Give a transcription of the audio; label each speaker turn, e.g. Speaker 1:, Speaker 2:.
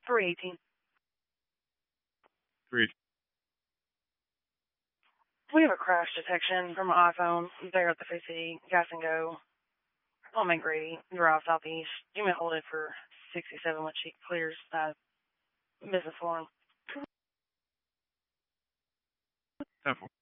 Speaker 1: 318.
Speaker 2: 3.
Speaker 1: We have a crash detection from an iPhone there at the City Gas and Go. On McGrady, Drive Southeast. You may hold it for 67 when she clears business form.
Speaker 2: 10-4.